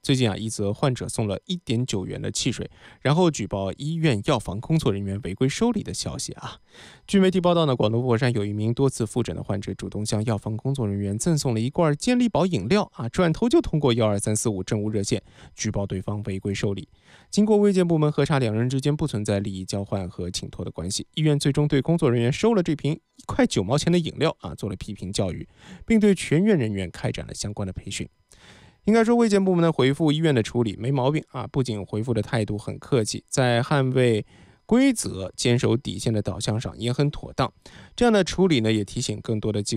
最近一则患者送了1.9元的汽水，然后举报医院药房工作人员违规收礼的消息据媒体报道呢，广东佛山有一名多次复诊的患者主动向药房工作人员赠送了一罐健力宝饮料转头就通过12345政务热线举报对方违规收礼。经过卫健部门核查，两人之间不存在利益交换和请托的关系。医院最终对工作人员收了这瓶1块9毛钱的饮料做了批评教育，并对全院人员开展了相关的培训。应该说，卫健部门的回复医院的处理没毛病不仅回复的态度很客气，在捍卫规则、坚守底线的导向上也很妥当。这样的处理呢，也提醒更多的机构